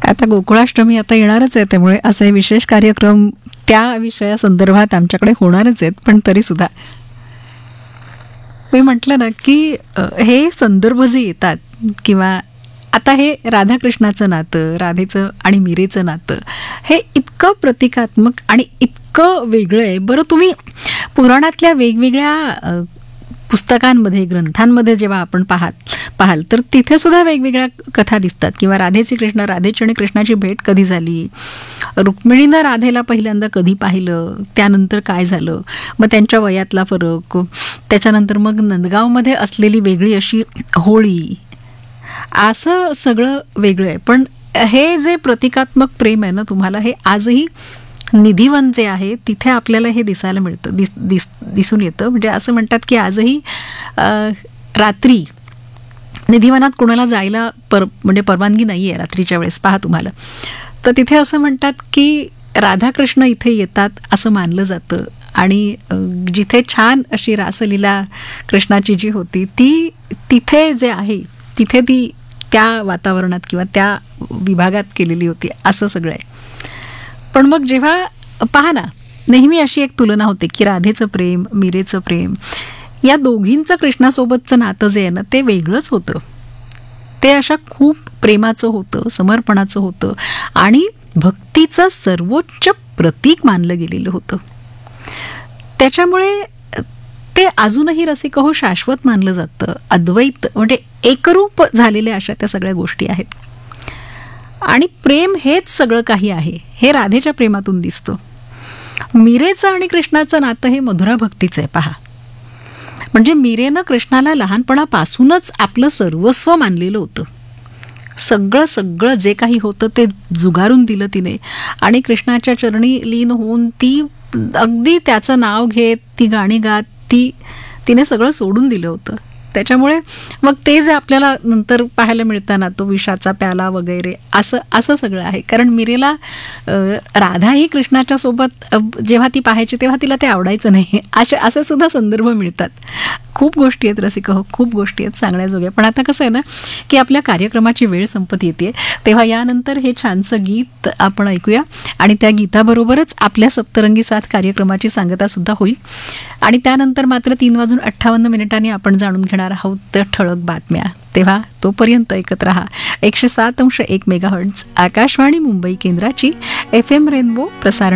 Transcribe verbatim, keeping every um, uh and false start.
आता गोकुळाष्टमी आता येणारच आहे, त्यामुळे असे विशेष कार्यक्रम त्या विषयासंदर्भात आमच्याकडे होणारच आहेत. पण तरी सुद्धा मी म्हटलं ना की हे संदर्भ जे येतात, किंवा आता हे राधाकृष्णाचं नातं, राधेचं आणि मीरेचं नातं हे इतकं प्रतिकात्मक आणि इतकं वेगळं आहे. बरं, तुम्ही पुराणातल्या वेगवेगळ्या पुस्तकांमध्ये, ग्रंथांमध्ये जेव्हा आपण पाहात पाहाल तर तिथे सुद्धा वेगवेगळ्या कथा दिसतात. किंवा राधेची कृष्ण राधेची आणि कृष्णाची भेट कधी झाली, रुक्मिणीनं राधेला पहिल्यांदा कधी पाहिलं, त्यानंतर काय झालं, मग त्यांच्या वयातला फरक, त्याच्यानंतर मग नंदगावमध्ये असलेली वेगळी अशी होळी, असं सगळं वेगळं आहे. पण हे जे प्रतिकात्मक प्रेम आहे ना तुम्हाला, हे आजही निधिवन जे आहे तिथे आपल्याला हे दिसायला मिळतं, दिस दिस दिसून येतं. म्हणजे असं म्हणतात की आजही रात्री निधिवनात कोणाला जायला पर म्हणजे परवानगी नाही आहे रात्रीच्या वेळेस, पहा तुम्हाला. तर तिथे असं म्हणतात की राधाकृष्ण इथे येतात असं मानलं जातं. आणि जिथे छान अशी रासलीला कृष्णाची जी होती ती तिथे जे आहे तिथे ती त्या वातावरणात किंवा त्या विभागात केलेली होती, असं सगळं आहे. पण मग जेव्हा पहा ना, नेहमी अशी एक तुलना होते की राधेचं प्रेम, मीरेचं प्रेम, या दोघींचं कृष्णासोबतचं नातं जे आहे ना ते वेगळंच होतं. ते अशा खूप प्रेमाचं होतं, समर्पणाचं होतं आणि भक्तीचं सर्वोच्च प्रतीक मानलं गेलेलं होतं. त्याच्यामुळे ते अजूनही रसिक हो शाश्वत मानलं जातं. अद्वैत म्हणजे एकरूप झालेल्या अशा त्या सगळ्या गोष्टी आहेत. आणि प्रेम हेच सगळं काही आहे हे राधेच्या प्रेमातून दिसतं. मीरेचं आणि कृष्णाचं नातं हे मधुरा भक्तीचं आहे, पहा. म्हणजे मीरेनं कृष्णाला लहानपणापासूनच आपलं सर्वस्व मानलेलं होतं. सगळं सगळं जे काही होतं ते जुगारून दिलं तिने, आणि कृष्णाच्या चरणी लीन होऊन ती अगदी त्याचं नाव घेत, ती गाणी गात, ती तिने सगळं सोडून दिलं होतं. त्याच्यामुळे मग ते जे आपल्याला नंतर पाहायला मिळतं ना, तो विषाचा प्याला वगैरे, असं असं सगळं आहे. कारण मीरेला राधा ही कृष्णाच्या सोबत जेव्हा ती पाहायची तेव्हा तिला ते आवडायचं नाही, असे असे सुद्धा संदर्भ मिळतात. खूप गोष्टी आहेत रसिक हो, खूप गोष्टी आहेत सांगण्याजोग्या. पण आता कसं आहे ना की आपल्या कार्यक्रमाची वेळ संपत येते, तेव्हा यानंतर हे छानसं गीत आपण ऐकूया, आणि त्या गीताबरोबरच आपल्या सप्तरंगी साथ कार्यक्रमाची सांगता सुद्धा होईल. आणि त्यानंतर मात्र तीन वाजून अठ्ठावन्न मिनिटांनी आपण जाणून घेणार आहोत त्या ठळक बातम्या. तेव्हा तोपर्यंत ऐकत रहा एकशे सात अंश एक मेगाहर्ट्झ आकाशवाणी मुंबई केंद्राची एफ एम रेनबो प्रसारण